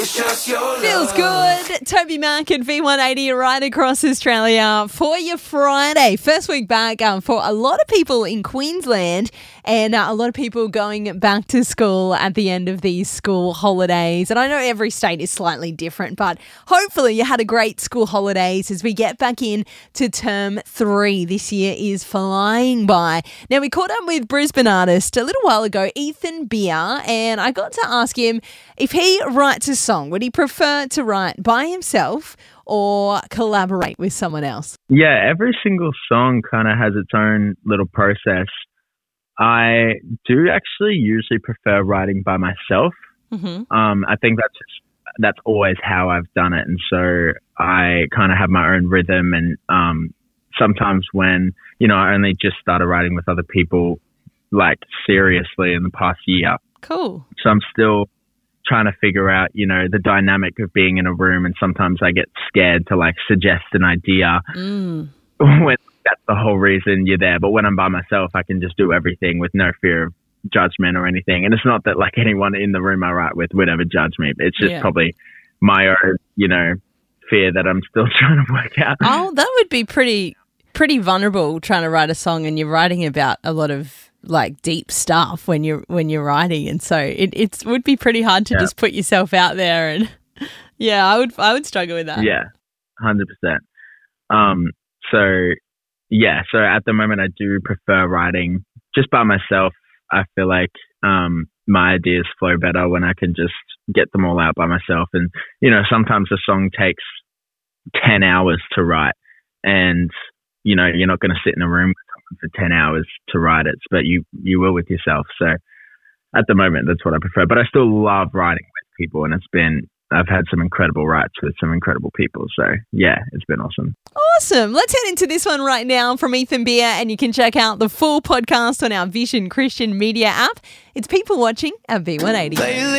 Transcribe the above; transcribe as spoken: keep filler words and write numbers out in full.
Feels good. Toby Mac and V one eighty right across Australia for your Friday. First week back um, for a lot of people in Queensland and uh, a lot of people going back to school at the end of these school holidays. And I know every state is slightly different, but hopefully you had a great school holidays as we get back in to term three. This year is flying by. Now, we caught up with Brisbane artist a little while ago, Ethan Beer, and I got to ask him if he writes a song, would he prefer to write by himself or collaborate with someone else? Yeah, every single song kind of has its own little process. I do actually usually prefer writing by myself. Mm-hmm. Um, I think that's just, that's always how I've done it. And so I kind of have my own rhythm. And um, sometimes when, you know, I only just started writing with other people, like seriously in the past year. Cool. So I'm still trying to figure out, you know, the dynamic of being in a room. And sometimes I get scared to like suggest an idea mm. when that's the whole reason you're there. But when I'm by myself, I can just do everything with no fear of judgment or anything. And it's not that like anyone in the room I write with would ever judge me. It's just yeah. probably my own, you know, fear that I'm still trying to work out. Oh, that would be pretty, pretty vulnerable trying to write a song and you're writing about a lot of like deep stuff when you're when you're writing, and so it it's would be pretty hard to yeah. just put yourself out there. And yeah, I would I would struggle with that. Yeah, hundred percent. Um, so yeah, so at the moment I do prefer writing just by myself. I feel like um my ideas flow better when I can just get them all out by myself. And you know, sometimes a song takes ten hours to write, and you know, you're not going to sit in a room for ten hours to write it, but you you will with yourself. So at the moment, that's what I prefer. But I still love writing with people, and it's been I've had some incredible writes with some incredible people. So yeah, it's been awesome. Awesome. Let's head into this one right now from Ethan Beer, and you can check out the full podcast on our Vision Christian Media app. It's People Watching at V one eighty.